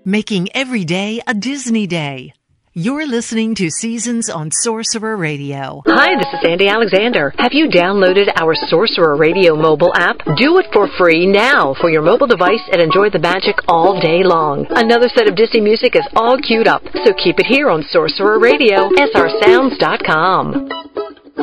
making every day a Disney day. You're listening to Seasons on Sorcerer Radio. Hi, this is Sandy Alexander. Have you downloaded our Sorcerer Radio mobile app? Do it for free now for your mobile device and enjoy the magic all day long. Another set of Disney music is all queued up, so keep it here on Sorcerer Radio, srsounds.com.